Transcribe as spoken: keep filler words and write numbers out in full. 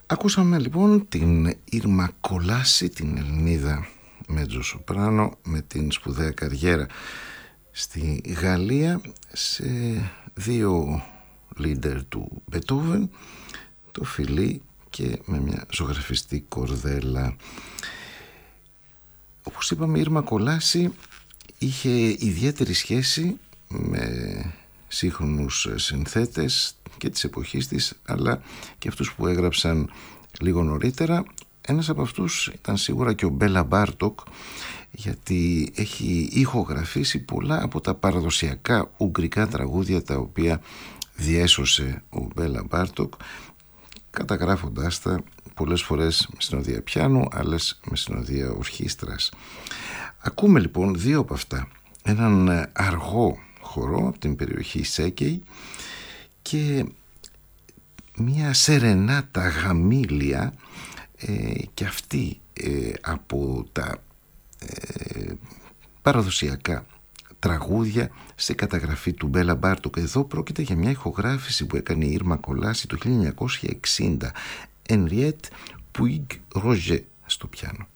Ακούσαμε λοιπόν την Ήρμα Κολάση, την Ελληνίδα μετζοσοπράνο με την σπουδαία καριέρα στη Γαλλία, σε δύο λίντερ του Μπετόβεν, το φιλί και με μια ζωγραφιστή κορδέλα. Όπως είπαμε, η Ήρμα Κολάση είχε ιδιαίτερη σχέση με σύγχρονους συνθέτες και της εποχής της, αλλά και αυτούς που έγραψαν λίγο νωρίτερα. Ένας από αυτούς ήταν σίγουρα και ο Μπέλα Μπάρτοκ, γιατί έχει ηχογραφήσει πολλά από τα παραδοσιακά ουγγρικά τραγούδια τα οποία διέσωσε ο Μπέλα Μπάρτοκ, καταγράφοντάς τα πολλές φορές με συνοδεία πιάνου, άλλες με συνοδεία ορχήστρας. Ακούμε λοιπόν δύο από αυτά, έναν αργό χορό από την περιοχή Σέκεϊ και μια σερενάτα γαμήλια, ε, και αυτή ε, από τα ε, παραδοσιακά τραγούδια σε καταγραφή του Μπέλα Μπάρτοκ. Εδώ πρόκειται για μια ηχογράφηση που έκανε η Ήρμα Κολάση το χίλια εννιακόσια εξήντα. Henriette Puig-Roger στο πιάνο.